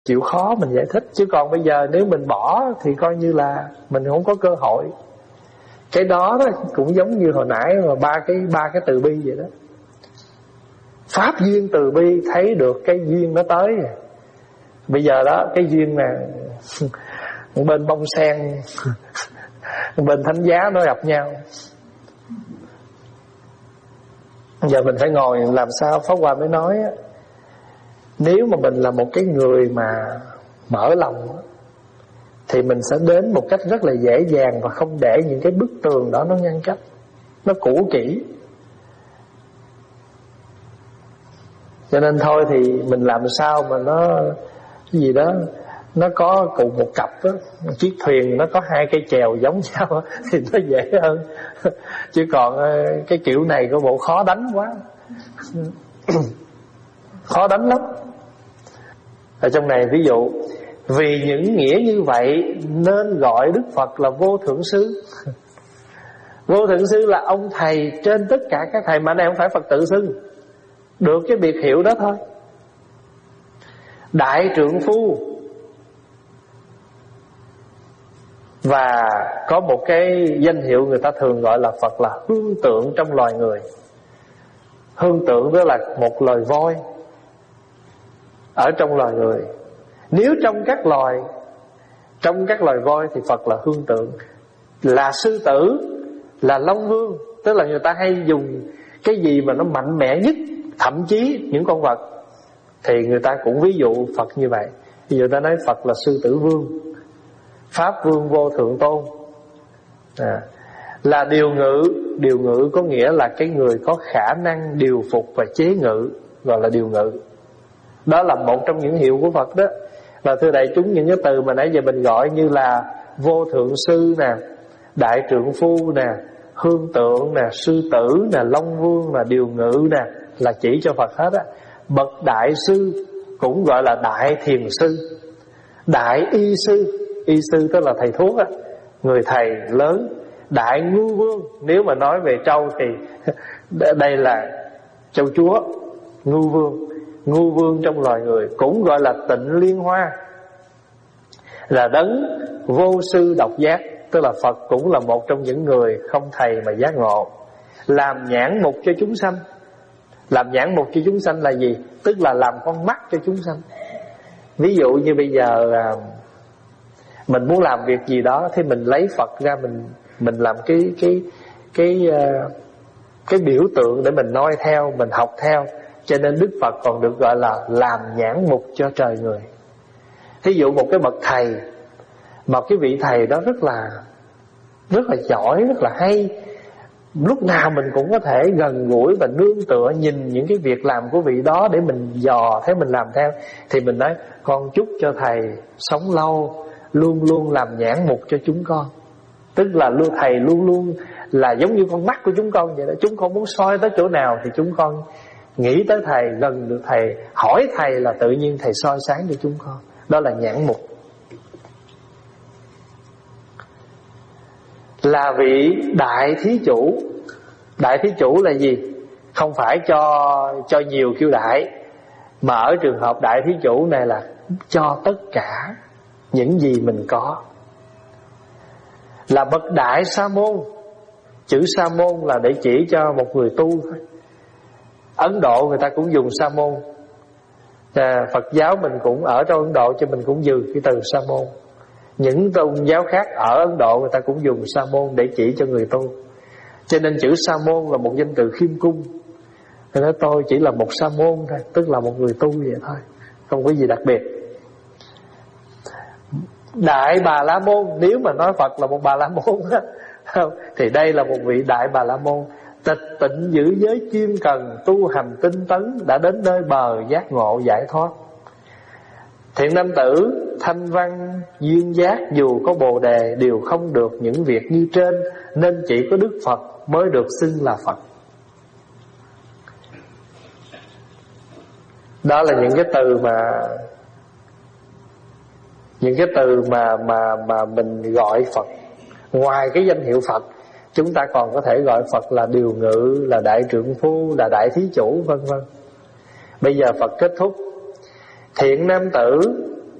chịu khó mình giải thích. Chứ còn bây giờ nếu mình bỏ thì coi như là mình không có cơ hội. Cái đó cũng giống như hồi nãy mà ba cái từ bi vậy đó. Pháp duyên từ bi thấy được cái duyên nó tới. Bây giờ đó cái duyên nè, bên bông sen bên thánh giá nó gặp nhau. Giờ mình phải ngồi làm sao. Pháp Hòa mới nói á, nếu mà mình là một cái người mà mở lòng thì mình sẽ đến một cách rất là dễ dàng, và không để những cái bức tường đó nó ngăn cách, nó cũ kỹ. Cho nên thôi thì mình làm sao mà nó cái gì đó nó có cùng một cặp đó, chiếc thuyền nó có hai cây chèo giống nhau thì nó dễ hơn. Chứ còn cái kiểu này có bộ khó đánh quá. Khó đánh lắm. Ở trong này ví dụ, vì những nghĩa như vậy nên gọi Đức Phật là Vô Thượng Sư. Vô Thượng Sư là ông thầy trên tất cả các thầy, mà này không phải Phật tự xưng, được cái biệt hiệu đó thôi. Đại trượng phu, và có một cái danh hiệu người ta thường gọi là Phật là hương tượng trong loài người. Hương tượng đó là một loài voi ở trong loài người. Nếu trong các loài voi thì Phật là hương tượng. Là sư tử, là long vương, tức là người ta hay dùng cái gì mà nó mạnh mẽ nhất, thậm chí những con vật, thì người ta cũng ví dụ Phật như vậy. Ví dụ ta nói Phật là sư tử vương, Pháp vương vô thượng tôn. Là điều ngự. Điều ngự có nghĩa là cái người có khả năng điều phục và chế ngự, gọi là điều ngự. Đó là một trong những hiệu của Phật đó. Và thưa đại chúng, những cái từ mà nãy giờ mình gọi như là Vô Thượng Sư nè, Đại Trượng Phu nè, Hương Tượng nè, Sư Tử nè, Long Vương nè, Điều Ngự nè, là chỉ cho Phật hết á. Bậc Đại Sư cũng gọi là Đại Thiền Sư, Đại Y Sư. Y sư tức là thầy thuốc á, người thầy lớn. Đại Ngưu Vương, nếu mà nói về trâu thì đây là châu chúa, Ngưu Vương. Ngưu Vương trong loài người cũng gọi là Tịnh Liên Hoa, là đấng vô sư độc giác, tức là Phật cũng là một trong những người không thầy mà giác ngộ. Làm nhãn mục cho chúng sanh. Làm nhãn mục cho chúng sanh là gì? Tức là làm con mắt cho chúng sanh. Ví dụ như bây giờ mình muốn làm việc gì đó thì mình lấy Phật ra, mình làm cái biểu tượng để mình noi theo, mình học theo. Cho nên Đức Phật còn được gọi là làm nhãn mục cho trời người. Thí dụ một cái bậc thầy, mà cái vị thầy đó rất là giỏi, rất là hay, lúc nào mình cũng có thể gần gũi và nương tựa, nhìn những cái việc làm của vị đó để mình dò thấy, mình làm theo. Thì mình nói con chúc cho thầy sống lâu, luôn luôn làm nhãn mục cho chúng con. Tức là thầy luôn luôn là giống như con mắt của chúng con vậy đó. Chúng con muốn soi tới chỗ nào thì chúng con nghĩ tới thầy, gần được thầy, hỏi thầy là tự nhiên thầy soi sáng cho chúng con. Đó là nhãn mục. Là vị đại thí chủ. Đại thí chủ là gì? Không phải cho nhiều kêu đại, mà ở trường hợp đại thí chủ này là cho tất cả những gì mình có. Là bậc đại sa môn. Chữ sa môn là để chỉ cho một người tu thôi. Ấn Độ người ta cũng dùng sa môn. Phật giáo mình cũng ở trong Ấn Độ cho mình cũng dùng cái từ sa môn. Những tôn giáo khác ở Ấn Độ người ta cũng dùng sa môn để chỉ cho người tu. Cho nên chữ sa môn là một danh từ khiêm cung. Người nói tôi chỉ là một sa môn thôi, tức là một người tu vậy thôi, không có gì đặc biệt. Đại Bà La Môn, nếu mà nói Phật là một Bà La Môn thì đây là một vị Đại Bà La Môn. Tịch tịnh giữ giới chuyên cần, tu hành tinh tấn, đã đến nơi bờ giác ngộ giải thoát. Thiện nam tử, thanh văn, duyên giác, dù có Bồ Đề đều không được những việc như trên, nên chỉ có Đức Phật mới được xưng là Phật. Đó là những cái từ mà mình gọi Phật. Ngoài cái danh hiệu Phật, chúng ta còn có thể gọi Phật là điều ngự, là đại trượng phu, là đại thí chủ, vân vân. Bây giờ Phật kết thúc: thiện nam tử,